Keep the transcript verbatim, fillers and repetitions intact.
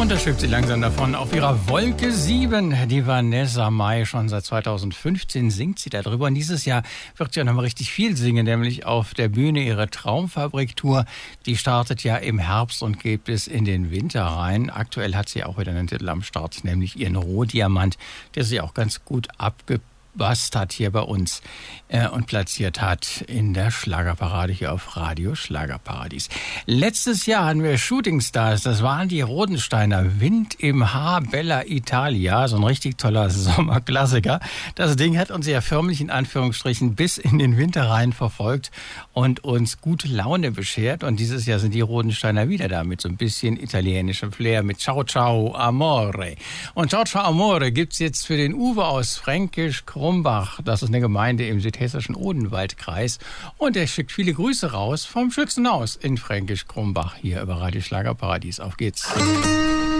Und da schwebt sie langsam davon auf ihrer Wolke sieben. Die Vanessa Mai, schon seit zweitausendfünfzehn singt sie darüber. Und dieses Jahr wird sie ja nochmal richtig viel singen, nämlich auf der Bühne ihre Traumfabrik-Tour. Die startet ja im Herbst und geht bis in den Winter rein. Aktuell hat sie auch wieder einen Titel am Start, nämlich ihren Rohdiamant, der sie auch ganz gut abgepasst hat hier bei uns äh, und platziert hat in der Schlagerparade hier auf Radio Schlagerparadies. Letztes Jahr hatten wir Shooting Stars, das waren die Rodensteiner. Wind im Haar, Bella Italia, so ein richtig toller Sommerklassiker. Das Ding hat uns ja förmlich in Anführungsstrichen bis in den Winter rein verfolgt und uns gute Laune beschert. Und dieses Jahr sind die Rodensteiner wieder da mit so ein bisschen italienischem Flair, mit Ciao Ciao Amore. Und Ciao Ciao Amore gibt's jetzt für den Uwe aus Fränkisch Krumbach. Das ist eine Gemeinde im südhessischen Odenwaldkreis. Und er schickt viele Grüße raus vom Schützenhaus in Fränkisch Krumbach hier über Radio Schlagerparadies. Auf geht's.